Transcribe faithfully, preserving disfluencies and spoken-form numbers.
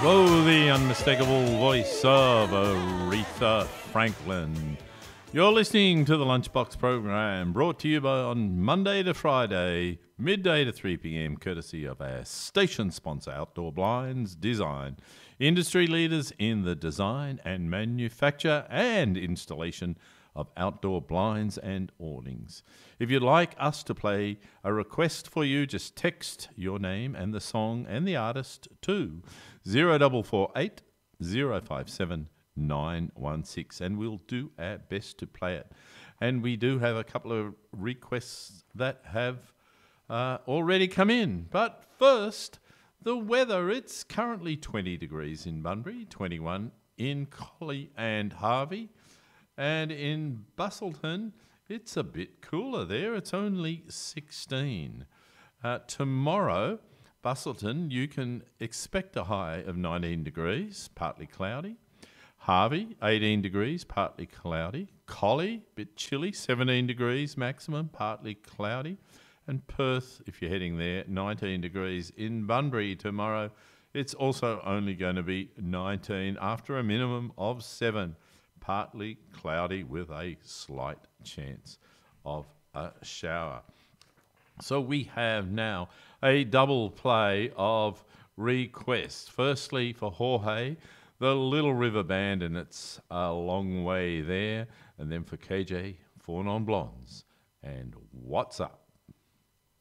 Whoa, the unmistakable voice of Aretha Franklin. You're listening to the Lunchbox program, brought to you by on Monday to Friday, midday to three p.m, courtesy of our station sponsor, Outdoor Blinds Design, industry leaders in the design and manufacture and installation of outdoor blinds and awnings. If you'd like us to play a request for you, just text your name and the song and the artist to zero four four eight, zero five seven, nine one six, and we'll do our best to play it. And we do have a couple of requests that have uh, already come in. But first, the weather. It's currently twenty degrees in Bunbury, twenty-one in Collie and Harvey. And in Busselton, it's a bit cooler there. It's only sixteen. Uh, tomorrow, Busselton, you can expect a high of nineteen degrees, partly cloudy. Harvey, eighteen degrees, partly cloudy. Collie, bit chilly, seventeen degrees maximum, partly cloudy. And Perth, if you're heading there, nineteen degrees. In Bunbury tomorrow, it's also only going to be nineteen after a minimum of seven. Partly cloudy with a slight chance of a shower. So we have now a double play of requests. Firstly, for Jorge, the Little River Band, and it's a long way there. And then for K J, Four Non Blondes, and What's Up?